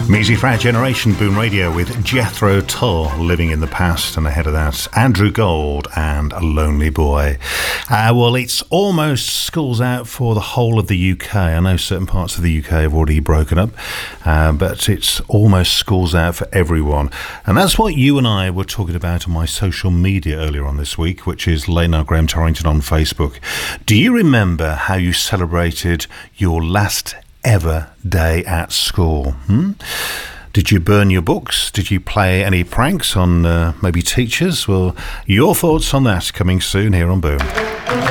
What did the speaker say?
Music for Our Generation, Boom Radio with Jethro Tull, Living in the Past, and ahead of that, Andrew Gold and A Lonely Boy. Well, it's almost school's out for the whole of the UK. I know certain parts of the UK have already broken up, but it's almost school's out for everyone. And that's what you and I were talking about on my social media earlier on this week, which is Late Night Graham Torrington on Facebook. Do you remember how you celebrated your last ever day at school? Did you burn your books? Did you play any pranks on maybe teachers? Well, your thoughts on that coming soon here on Boom.